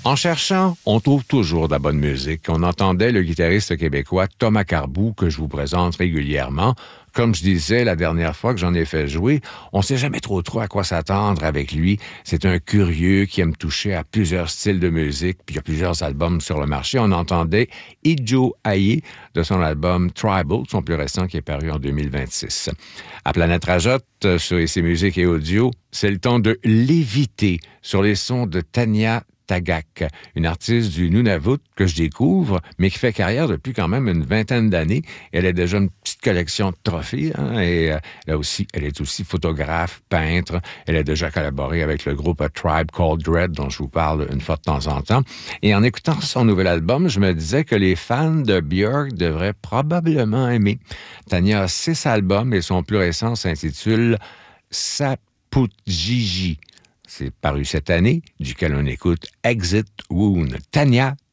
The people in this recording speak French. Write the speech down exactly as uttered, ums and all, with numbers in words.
En cherchant, on trouve toujours de la bonne musique. On entendait le guitariste québécois Thomas Carbou, que je vous présente régulièrement. Comme je disais la dernière fois que j'en ai fait jouer, on ne sait jamais trop trop à quoi s'attendre avec lui. C'est un curieux qui aime toucher à plusieurs styles de musique, puis il y a plusieurs albums sur le marché. On entendait Ijo Aye de son album Tribal, son plus récent qui est paru en deux mille vingt-six. À Planète Rajotte, sur I C Musique et Audio, c'est le temps de léviter sur les sons de Tania Tagaq, une artiste du Nunavut que je découvre, mais qui fait carrière depuis quand même une vingtaine d'années. Elle a déjà une petite collection de trophées, hein, et euh, elle, a aussi, elle est aussi photographe, peintre. Elle a déjà collaboré avec le groupe A Tribe Called Dread, dont je vous parle une fois de temps en temps. Et en écoutant son nouvel album, je me disais que les fans de Björk devraient probablement aimer. Tania a six albums et son plus récent s'intitule Saputjiji. C'est paru cette année, duquel on écoute Exit Wound. Tania